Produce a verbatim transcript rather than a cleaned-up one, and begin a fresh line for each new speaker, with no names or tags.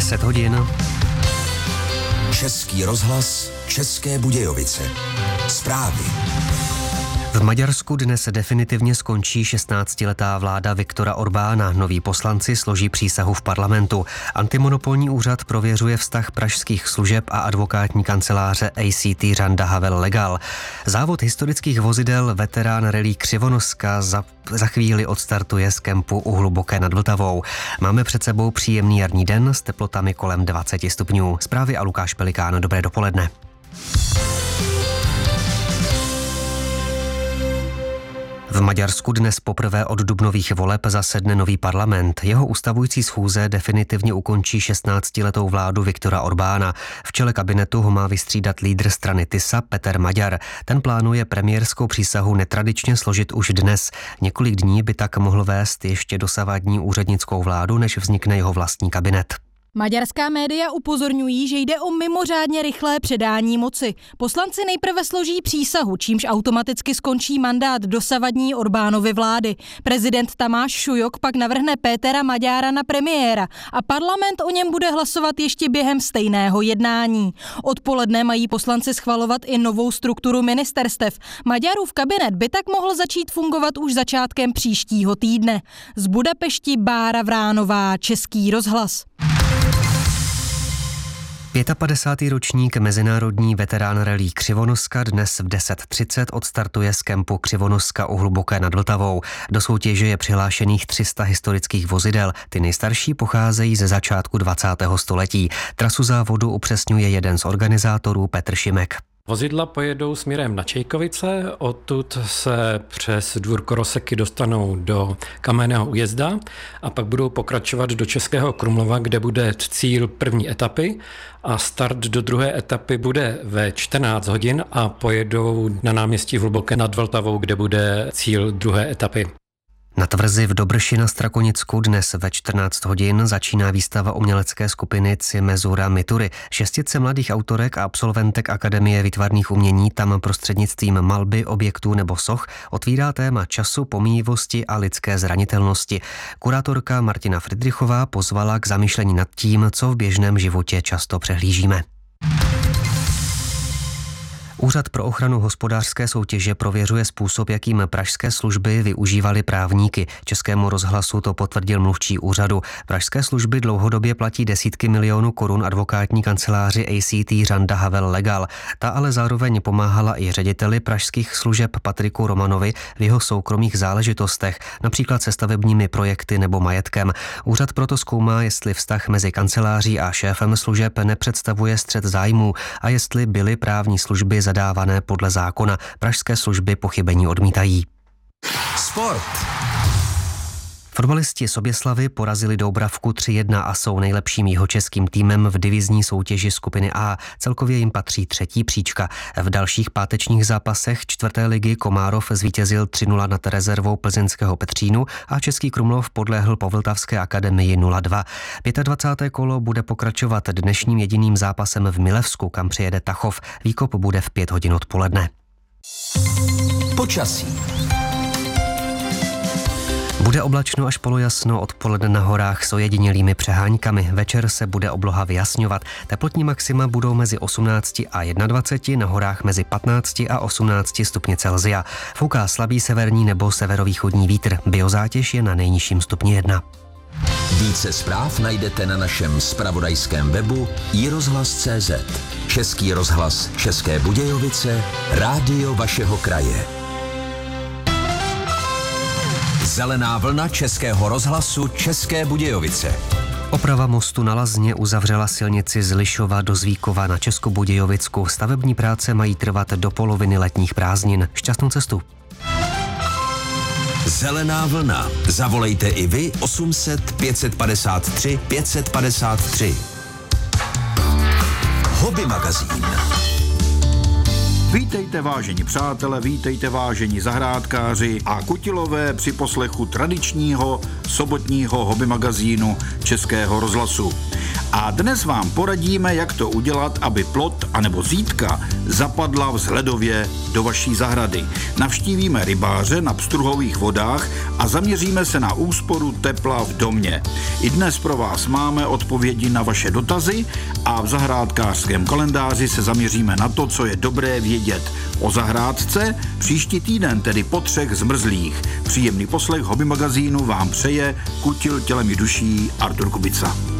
deset hodin.
Český rozhlas, České Budějovice. Zprávy.
V Maďarsku dnes definitivně skončí šestnáctiletá vláda Viktora Orbána. Noví poslanci složí přísahu v parlamentu. Antimonopolní úřad prověřuje vztah pražských služeb a advokátní kanceláře A C T Randa Havel Legal. Závod historických vozidel veterán rally Křivonoska za, za chvíli odstartuje z kempu u Hluboké nad Vltavou. Máme před sebou příjemný jarní den s teplotami kolem dvacet stupňů. Zprávy a Lukáš Pelikán. Dobré dopoledne. V Maďarsku dnes poprvé od dubnových voleb zasedne nový parlament. Jeho ustavující schůze definitivně ukončí šestnáctiletou vládu Viktora Orbána. V čele kabinetu ho má vystřídat lídr strany Tisa Peter Maďar. Ten plánuje premiérskou přísahu netradičně složit už dnes. Několik dní by tak mohl vést ještě dosavadní úřednickou vládu, než vznikne jeho vlastní kabinet.
Maďarská média upozorňují, že jde o mimořádně rychlé předání moci. Poslanci nejprve složí přísahu, čímž automaticky skončí mandát dosavadní Orbánovy vlády. Prezident Tamáš Šujok pak navrhne Pétera Maďára na premiéra a parlament o něm bude hlasovat ještě během stejného jednání. Odpoledne mají poslanci schvalovat i novou strukturu ministerstev. Maďarův kabinet by tak mohl začít fungovat už začátkem příštího týdne. Z Budapešti Bára Vránová, Český rozhlas.
padesátý pátý ročník mezinárodní veterán rally Křivonoska dnes v deset třicet odstartuje z kempu Křivonoska u Hluboké nad Vltavou. Do soutěže je přihlášených tři sta historických vozidel. Ty nejstarší pocházejí ze začátku dvacátého století. Trasu závodu upřesňuje jeden z organizátorů Petr Šimek.
Vozidla pojedou směrem na Čejkovice, odtud se přes Dvůr Koroseky dostanou do Kamenného Újezda a pak budou pokračovat do Českého Krumlova, kde bude cíl první etapy a start do druhé etapy bude ve čtrnáct hodin a pojedou na náměstí Hluboké nad Vltavou, kde bude cíl druhé etapy.
Na tvrzi v Dobrši na Strakonicku dnes ve čtrnáct hodin začíná výstava umělecké skupiny Cimezura Mitury. Šestice mladých autorek a absolventek Akademie výtvarných umění tam prostřednictvím malby, objektů nebo soch otvírá téma času, pomíjivosti a lidské zranitelnosti. Kurátorka Martina Fridrichová pozvala k zamyšlení nad tím, co v běžném životě často přehlížíme. Úřad pro ochranu hospodářské soutěže prověřuje způsob, jakým pražské služby využívaly právníky. Českému rozhlasu to potvrdil mluvčí úřadu. Pražské služby dlouhodobě platí desítky milionů korun advokátní kanceláři A C T Randa Havel Legal. Ta ale zároveň pomáhala i řediteli pražských služeb Patriku Romanovi v jeho soukromých záležitostech, například se stavebními projekty nebo majetkem. Úřad proto zkoumá, jestli vztah mezi kanceláří a šéfem služeb nepředstavuje střet zájmů a jestli byly právní služby zadávané podle zákona. Pražské služby pochybení odmítají.
Sport.
Fotbalisti Soběslavy porazili Doubravku tři jedna a jsou nejlepším jihočeským týmem v divizní soutěži skupiny A. Celkově jim patří třetí příčka. V dalších pátečních zápasech čtvrté ligy Komárov zvítězil tři nula nad rezervou plzeňského Petřínu a Český Krumlov podlehl Povltavské akademii nula dva. dvacáté páté kolo bude pokračovat dnešním jediným zápasem v Milevsku, kam přijede Tachov. Výkop bude v pět hodin odpoledne.
Počasí.
Bude oblačno až polojasno, odpoledne na horách s ojedinělými přeháňkami. Večer se bude obloha vyjasňovat. Teplotní maxima budou mezi osmnácti a dvaceti jedna, na horách mezi patnácti a osmnácti stupni Celsia. Fouká slabý severní nebo severovýchodní vítr. Biozátěž je na nejnižším stupni jedna.
Více zpráv najdete na našem zpravodajském webu i rozhlas tečka cé zet. Český rozhlas České Budějovice, rádio vašeho kraje. Zelená vlna Českého rozhlasu České Budějovice.
Oprava mostu na Lazně uzavřela silnici z Lišova do Zvíkova na Českobudějovicku. Stavební práce mají trvat do poloviny letních prázdnin. Šťastnou cestu.
Zelená vlna. Zavolejte i vy osm set pět padesát tři pět padesát tři. Hobby magazín.
Vítejte vážení přátelé, vítejte vážení zahrádkáři a kutilové při poslechu tradičního sobotního hobby magazínu Českého rozhlasu. A dnes vám poradíme, jak to udělat, aby plot anebo zítka zapadla vzhledově do vaší zahrady. Navštívíme rybáře na Pstruhových vodách a zaměříme se na úsporu tepla v domě. I dnes pro vás máme odpovědi na vaše dotazy a v zahrádkářském kalendáři se zaměříme na to, co je dobré vědět o zahrádce. Příští týden, tedy po třech zmrzlých. Příjemný poslech Hobby magazínu vám přeje Kutil tělem i duší Artur Kubica.